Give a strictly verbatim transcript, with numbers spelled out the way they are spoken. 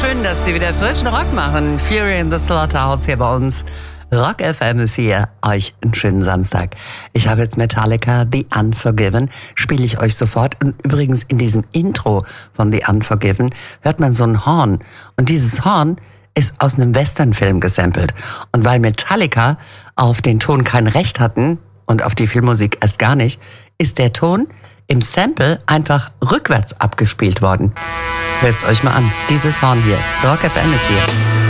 Schön, dass Sie wieder frischen Rock machen. Fury in the Slaughterhouse hier bei uns. Rock F M ist hier. Euch einen schönen Samstag. Ich habe jetzt Metallica, The Unforgiven, spiele ich euch sofort. Und übrigens in diesem Intro von The Unforgiven hört man so ein Horn. Und dieses Horn ist aus einem Westernfilm gesampelt. Und weil Metallica auf den Ton kein Recht hatten und auf die Filmmusik erst gar nicht, ist der Ton im Sample einfach rückwärts abgespielt worden. Hört's euch mal an. Dieses Horn hier. Rock F M ist hier.